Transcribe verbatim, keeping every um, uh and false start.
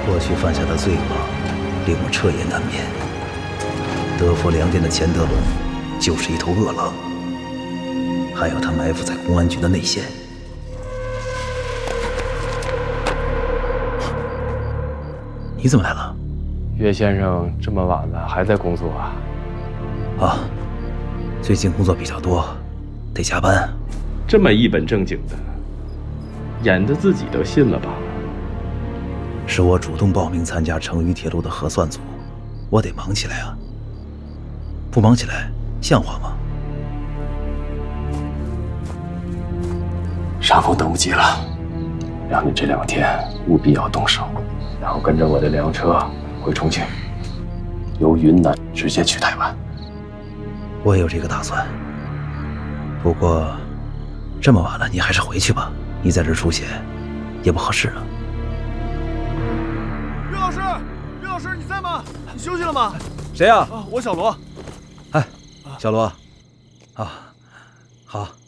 过去犯下的罪恶令我彻夜难眠。德福粮店的钱德龙就是一头恶狼，还有他埋伏在公安局的内线。你怎么来了？ 岳先生这么晚了还在工作啊？ 啊，最近工作比较多，得加班。 这么一本正经的，演得自己都信了吧？ 是我主动报名参加成渝铁路的核算组，我得忙起来啊。不忙起来像话吗？ 杀风等不及了，让你这两天务必要动手，然后跟着我的粮车回重庆，由云南直接去台湾。 我也有这个打算，不过这么晚了，你还是回去吧，你在这儿出血也不合适啊。 岳老师，岳老师你在吗？你休息了吗？ 谁呀？ 啊，我小罗。 哎，小罗，啊，好。